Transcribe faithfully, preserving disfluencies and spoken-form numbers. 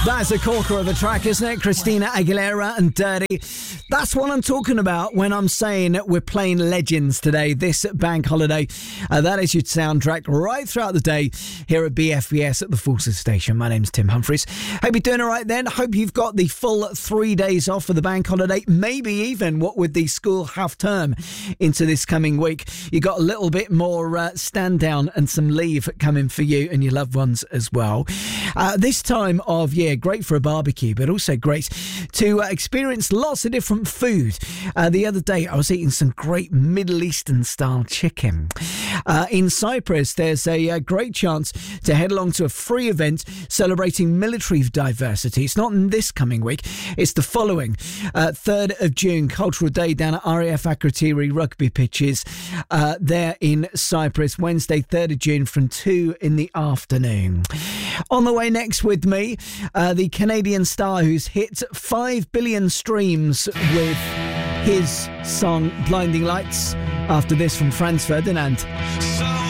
That's a corker of a track, isn't it? Christina Aguilera and Dirty. That's what I'm talking about when I'm saying we're playing legends today, this bank holiday. Uh, that is your soundtrack right throughout the day here at B F B S at the Fulton Station. My name's Tim Humphries. Hope you're doing all right then. Hope you've got the full three days off for the bank holiday. Maybe even, what with the school half term into this coming week, you got a little bit more uh, stand down and some leave coming for you and your loved ones as well. Uh, this time of year, great for a barbecue, but also great to uh, experience lots of different food. Uh, the other day, I was eating some great Middle Eastern style chicken. Uh, in Cyprus, there's a, a great chance to head along to a free event celebrating military diversity. It's not this coming week, it's the following. Uh, third of June, Cultural Day down at R A F Akrotiri rugby pitches uh, there in Cyprus. Wednesday, third of June from two in the afternoon. On the way next with me, uh, the Canadian star who's hit five billion streams with his song Blinding Lights. After this from Franz Ferdinand.